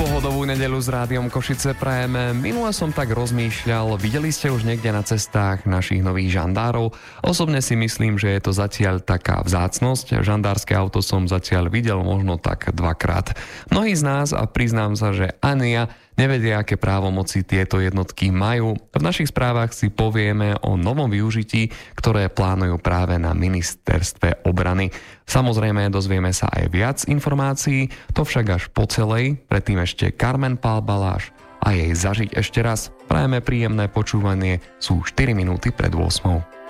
Pohodovú nedeľu s Rádiom Košice prajeme. Minule som tak rozmýšľal, videli ste už niekde na cestách našich nových žandárov? Osobne si myslím, že je to zatiaľ taká vzácnosť. Žandárske auto som zatiaľ videl možno tak 2-krát. Mnohí z nás, a priznám sa, že ani ja, nevedia, aké právomoci tieto jednotky majú. V našich správach si povieme o novom využití, ktoré plánujú práve na ministerstve obrany. Samozrejme, dozvieme sa aj viac informácií, to však až po celej, predtým ešte Carmen Pál Baláš a jej Zažiť ešte raz. Prajeme príjemné počúvanie, sú 4 minúty pred 8.